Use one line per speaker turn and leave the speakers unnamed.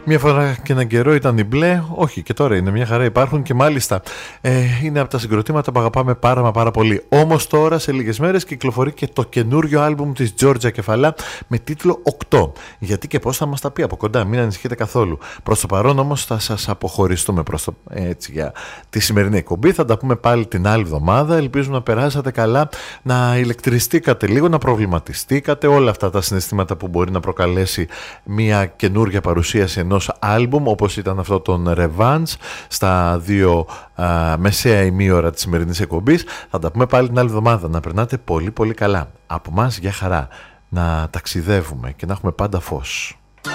Μια φορά και έναν καιρό ήταν η μπλε, όχι και τώρα είναι μια χαρά, υπάρχουν και μάλιστα είναι από τα συγκροτήματα που αγαπάμε πάρα πολύ. Όμως τώρα σε λίγες μέρες κυκλοφορεί και το καινούριο άλμπουμ της Τζόρτζια Κεφαλά με τίτλο 8. Γιατί και πώς θα μας τα πει από κοντά, μην ανησυχείτε καθόλου. Προς το παρόν όμως θα σας αποχωριστούμε έτσι, για τη σημερινή εκπομπή. Θα τα πούμε πάλι την άλλη εβδομάδα. Ελπίζουμε να περάσατε καλά, να ηλεκτριστήκατε λίγο, να προβληματιστήκατε, όλα αυτά τα συναισθήματα που μπορεί να προκαλέσει μια καινούργια παρουσίαση ενός άλμπουμ όπως ήταν αυτό των Revenge στα 2 μεσαία ημίωρα της σημερινής εκπομπής. Θα τα πούμε πάλι την άλλη εβδομάδα. Να περνάτε πολύ καλά. Από μας για χαρά. Να ταξιδεύουμε και να έχουμε πάντα φως.